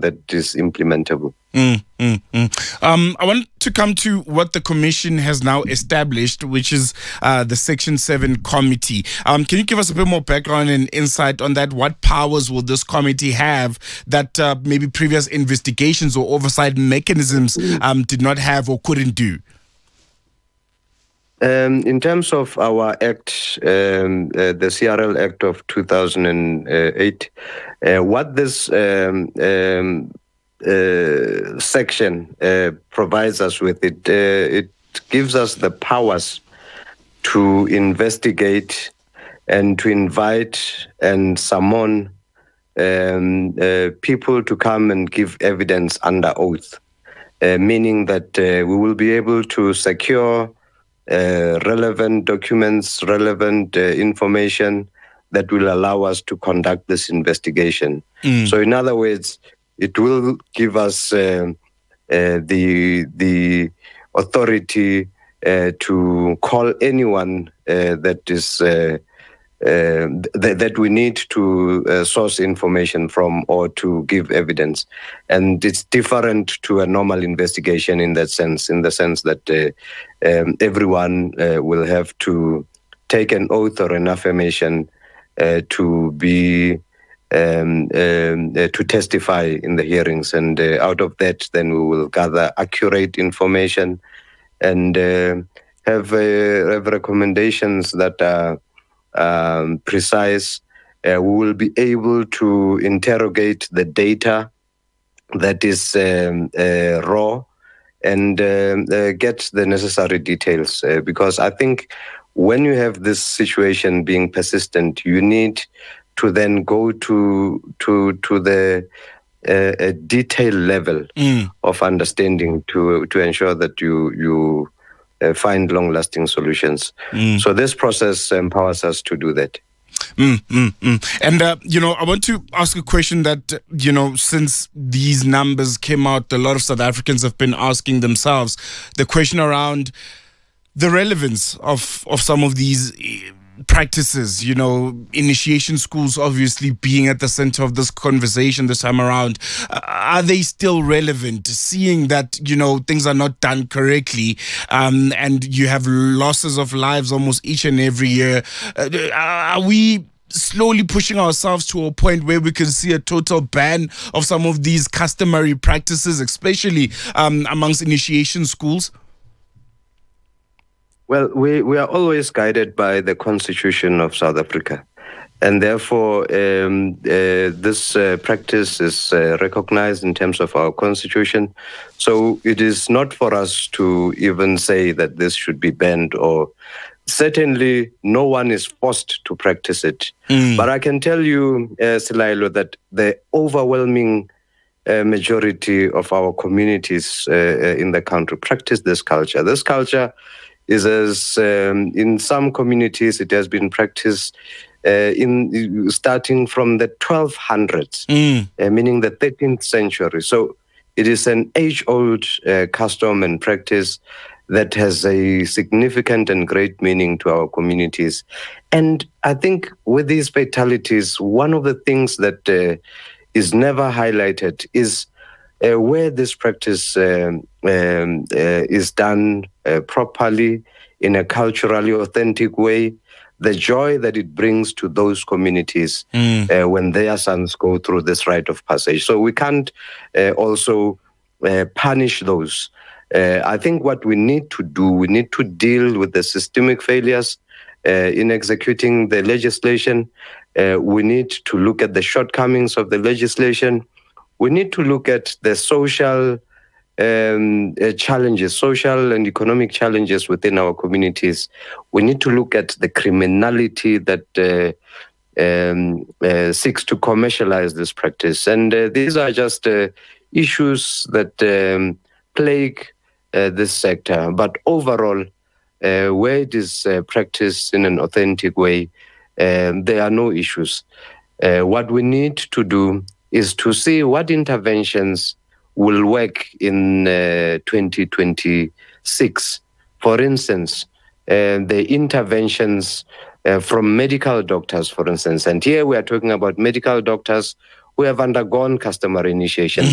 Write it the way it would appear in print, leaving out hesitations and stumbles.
that is implementable. I want to come to what the Commission has now established, which is the Section 7 Committee. Can you give us a bit more background and insight on that? What powers will this committee have that maybe previous investigations or oversight mechanisms did not have or couldn't do? In terms of our act, the CRL Act of 2008, what this section provides us with, it gives us the powers to investigate and to invite and summon people to come and give evidence under oath, meaning that we will be able to secure relevant documents, relevant information that will allow us to conduct this investigation. So in other words, it will give us the authority to call anyone that is that we need to source information from or to give evidence. And it's different to a normal investigation in the sense that everyone will have to take an oath or an affirmation to be to testify in the hearings, and out of that, then we will gather accurate information and have recommendations that are precise. We will be able to interrogate the data that is raw and get the necessary details, because I think when you have this situation being persistent, you need to then go to the detail level of understanding to ensure that you find long-lasting solutions. So this process empowers us to do that. And, I want to ask a question that, since these numbers came out, a lot of South Africans have been asking themselves the question around the relevance of some of these practices, initiation schools obviously being at the center of this conversation this time around. Are they still relevant, seeing that, things are not done correctly, and you have losses of lives almost each and every year? Are we slowly pushing ourselves to a point where we can see a total ban of some of these customary practices, especially amongst initiation schools? Well, we are always guided by the Constitution of South Africa, and therefore this practice is recognized in terms of our Constitution. So it is not for us to even say that this should be banned, or certainly no one is forced to practice it. But I can tell you, Silailo, that the overwhelming majority of our communities in the country practice this culture. This culture is as in some communities it has been practiced in starting from the 1200s, meaning the 13th century. So it is an age-old custom and practice that has a significant and great meaning to our communities. And I think with these fatalities, one of the things that is never highlighted is where this practice is done properly in a culturally authentic way, the joy that it brings to those communities when their sons go through this rite of passage. So we can't also punish those. I think what we need to do, we need to deal with the systemic failures in executing the legislation. We need to look at the shortcomings of the legislation. We need to look at the social challenges, social and economic challenges within our communities. We need to look at the criminality that seeks to commercialize this practice. And these are just issues that plague this sector. But overall, where it is practiced in an authentic way, there are no issues. What we need to do is to see what interventions will work in 2026. For instance, the interventions from medical doctors, for instance. And here we are talking about medical doctors who have undergone customary initiation.